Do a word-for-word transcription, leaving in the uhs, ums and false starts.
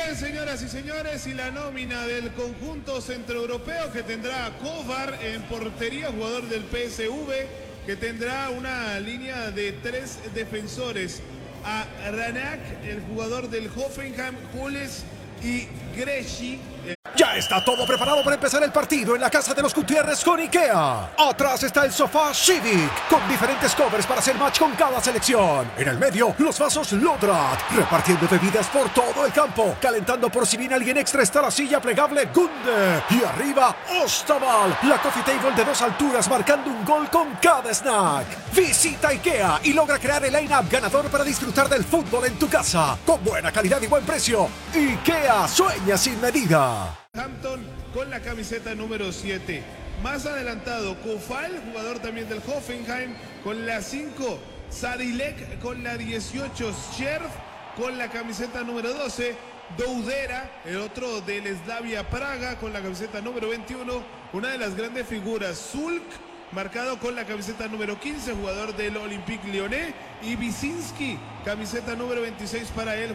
bien, señoras y señores, y la nómina del conjunto centroeuropeo que tendrá a Kovar en portería, jugador del P S V, que tendrá una línea de tres defensores, a Ranak, el jugador del Hoffenheim, Hules y Gresci. Ya está todo preparado para empezar el partido en la casa de los Gutiérrez con IKEA. Atrás está el sofá Civic, con diferentes covers para hacer match con cada selección. En el medio, los vasos Lodrat, repartiendo bebidas por todo el campo. Calentando por si viene alguien extra está la silla plegable Gunde. Y arriba, Ostaval, la coffee table de dos alturas marcando un gol con cada snack. Visita IKEA y logra crear el line-up ganador para disfrutar del fútbol en tu casa. Con buena calidad y buen precio. IKEA, sueña sin medida. Hampton con la camiseta número siete. Más adelantado, Kofal, jugador también del Hoffenheim, con la cinco. Sadilek con la dieciocho. Scherf con la camiseta número doce. Doudera, el otro del Slavia Praga, con la camiseta número veintiuno. Una de las grandes figuras, Zulk, marcado con la camiseta número quince, jugador del Olympique Lyonnais. Y Visinski, camiseta número veintiséis para él.